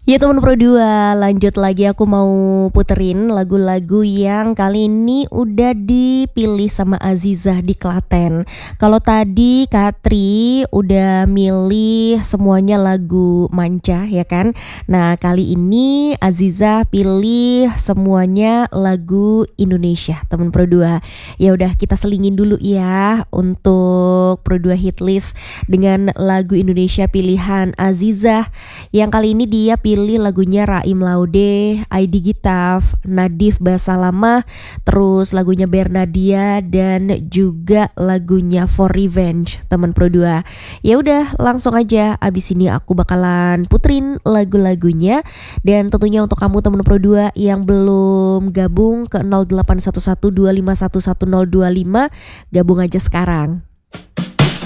Ya teman Pro 2, lanjut lagi aku mau puterin lagu-lagu yang kali ini udah dipilih sama Azizah di Klaten. Kalau tadi Katri udah milih semuanya lagu manca ya kan. Nah kali ini Azizah pilih semuanya lagu Indonesia teman Pro 2. Ya udah kita selingin dulu ya untuk Pro 2 hitlist dengan lagu Indonesia pilihan Azizah. Yang kali ini dia pilih lagunya Raim Laude, Aidi Gitaf, Nadif Basalamah, terus lagunya Bernadia dan juga lagunya For Revenge, teman Pro 2. Ya udah, langsung aja abis ini aku bakalan puterin lagu-lagunya dan tentunya untuk kamu teman Pro 2 yang belum gabung ke 081125111025, gabung aja sekarang.